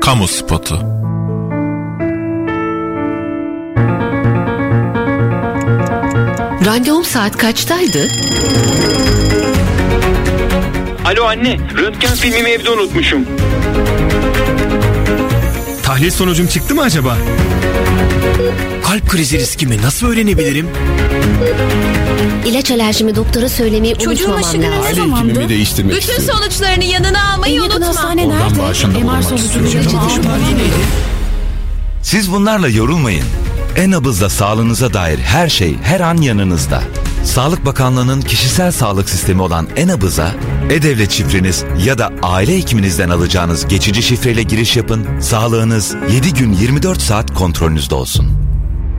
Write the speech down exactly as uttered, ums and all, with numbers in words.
Kamu spotu. Randevum saat kaçtaydı? Alo anne, röntgen filmimi evde unutmuşum. Tahlil sonucum çıktı mı acaba? Kalp krizi riskimi nasıl öğrenebilirim? İlaç alerjimi doktora söylemeyi Çocuğun unutmamam lazım. aile hekimimi değiştirmek Bütün istiyorum. sonuçlarını yanına almayı En yakın unutma. hastane nerede? Oradan bağışında bulunmak istiyorum. Siz bunlarla yorulmayın. E-Nabız'da sağlığınıza dair her şey her an yanınızda. Sağlık Bakanlığı'nın kişisel sağlık sistemi olan E-Nabız'a e-devlet şifreniz ya da aile hekiminizden alacağınız geçici şifreyle giriş yapın. Sağlığınız yedi gün yirmi dört saat kontrolünüzde olsun.